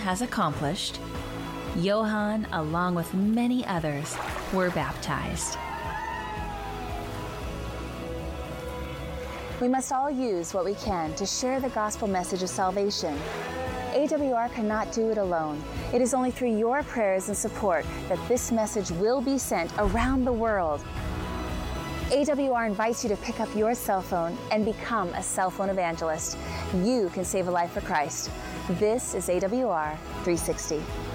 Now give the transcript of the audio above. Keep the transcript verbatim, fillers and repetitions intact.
has accomplished, Johann, along with many others, were baptized. We must all use what we can to share the gospel message of salvation. A W R cannot do it alone. It is only through your prayers and support that this message will be sent around the world. A W R invites you to pick up your cell phone and become a cell phone evangelist. You can save a life for Christ. This is A W R three sixty.